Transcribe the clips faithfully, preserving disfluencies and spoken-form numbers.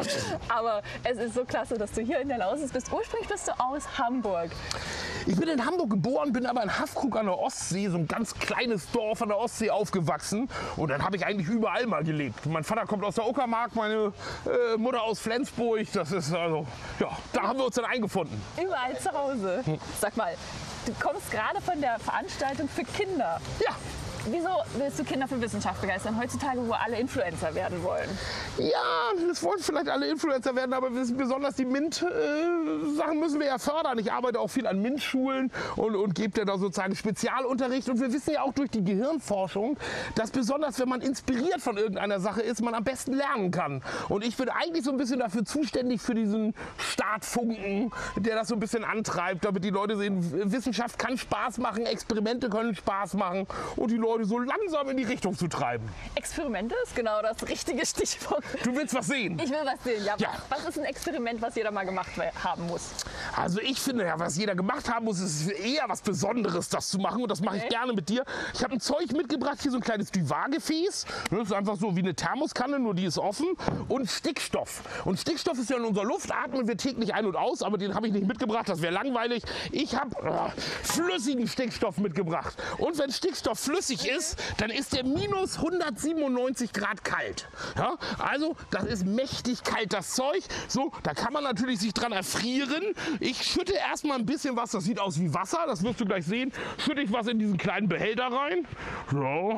Aber es ist so klasse, dass du hier in der Lausitz bist. Ursprünglich bist du aus Hamburg. Ich bin in Hamburg geboren, bin aber in Haffkrug an der Ostsee, so ein ganz kleines Dorf an der Ostsee aufgewachsen. Und dann habe ich eigentlich überall mal gelebt. Mein Vater kommt aus der Uckermark, meine äh, Mutter aus Flensburg. Das ist also, ja, da haben wir uns dann eingefunden. Überall zu Hause. Hm. Sag mal, du kommst gerade von der Veranstaltung für Kinder. Ja. Wieso willst du Kinder für Wissenschaft begeistern, heutzutage, wo alle Influencer werden wollen? Ja, das wollen vielleicht alle Influencer werden, aber besonders die MINT-Sachen müssen wir ja fördern. Ich arbeite auch viel an MINT-Schulen und, und gebe da sozusagen Spezialunterricht. Und wir wissen ja auch durch die Gehirnforschung, dass besonders, wenn man inspiriert von irgendeiner Sache ist, man am besten lernen kann. Und ich bin eigentlich so ein bisschen dafür zuständig, für diesen Startfunken, der das so ein bisschen antreibt, damit die Leute sehen, Wissenschaft kann Spaß machen, Experimente können Spaß machen und die Leute so langsam in die Richtung zu treiben. Experimente ist genau das richtige Stichwort. Du willst was sehen? Ich will was sehen, ja. ja. Was ist ein Experiment, was jeder mal gemacht haben muss? Also ich finde, ja, was jeder gemacht haben muss, ist eher was Besonderes, das zu machen. Und das mache okay. ich gerne mit dir. Ich habe ein Zeug mitgebracht, hier so ein kleines Duvat-Gefäß. Das ist einfach so wie eine Thermoskanne, nur die ist offen. Und Stickstoff. Und Stickstoff ist ja in unserer Luft, atmen wir täglich ein und aus. Aber den habe ich nicht mitgebracht, das wäre langweilig. Ich habe äh, flüssigen Stickstoff mitgebracht. Und wenn Stickstoff flüssig ist, dann ist der minus hundertsiebenundneunzig Grad kalt. Ja? Also das ist mächtig kalt, das Zeug. So, da kann man natürlich sich dran erfrieren. Ich schütte erstmal ein bisschen was, das sieht aus wie Wasser, das wirst du gleich sehen. Schütte ich was in diesen kleinen Behälter rein. So.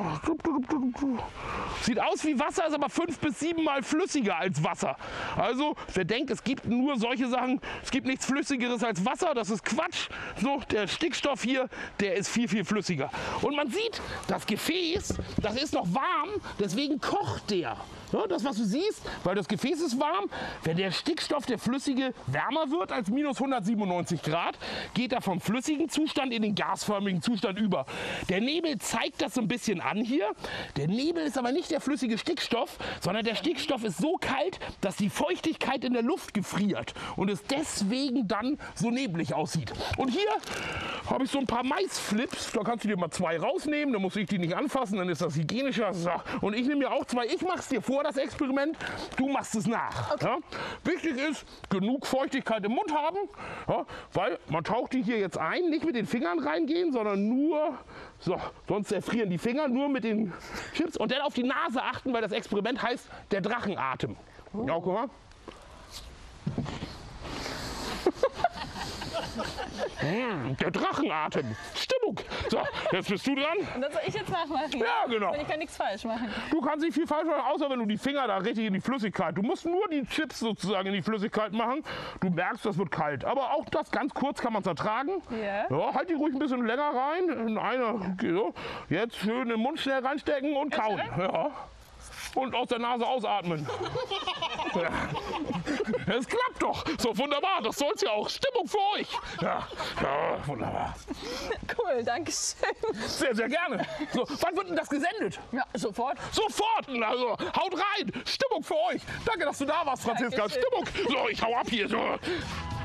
Sieht aus wie Wasser, ist aber fünf bis sieben Mal flüssiger als Wasser. Also wer denkt, es gibt nur solche Sachen, es gibt nichts Flüssigeres als Wasser, das ist Quatsch. So, der Stickstoff hier, der ist viel, viel flüssiger. Und man sieht, das Gefäß, das ist noch warm, deswegen kocht der. Ja, das, was du siehst, weil das Gefäß ist warm, wenn der Stickstoff, der flüssige, wärmer wird als minus hundertsiebenundneunzig Grad, geht er vom flüssigen Zustand in den gasförmigen Zustand über. Der Nebel zeigt das so ein bisschen an hier. Der Nebel ist aber nicht der flüssige Stickstoff, sondern der Stickstoff ist so kalt, dass die Feuchtigkeit in der Luft gefriert und es deswegen dann so neblig aussieht. Und hier habe ich so ein paar Maisflips, da kannst du dir mal zwei rausnehmen, dann muss ich die nicht anfassen, dann ist das hygienischer. Und ich nehme mir auch zwei, ich mache es dir vor, das Experiment, du machst es nach. Okay. Ja? Wichtig ist, genug Feuchtigkeit im Mund haben, ja? Weil man taucht die hier jetzt ein, nicht mit den Fingern reingehen, sondern nur, so, sonst erfrieren die Finger, nur mit den Chips und dann auf die Nase achten, weil das Experiment heißt der Drachenatem. Oh. Ja, guck mal. Mmh, der Drachenatem. Stimmung. So, jetzt bist du dran. Und das soll ich jetzt nachmachen? Ja, genau. Und ich kann nichts falsch machen. Du kannst nicht viel falsch machen, außer wenn du die Finger da richtig in die Flüssigkeit. Du musst nur die Chips sozusagen in die Flüssigkeit machen. Du merkst, das wird kalt. Aber auch das ganz kurz kann man es ertragen. Yeah. Ja, halt die ruhig ein bisschen länger rein. In eine, so. Jetzt schön den Mund schnell reinstecken und kauen. Ja. Und aus der Nase ausatmen. Ja. Es klappt doch. So wunderbar. Das soll es ja auch. Stimmung für euch. Ja, ja, wunderbar. Cool, danke schön. Sehr, sehr gerne. So, wann wird denn das gesendet? Ja, sofort. Sofort. Also, haut rein. Stimmung für euch. Danke, dass du da warst, Franziska. Stimmung. So, ich hau ab hier. So.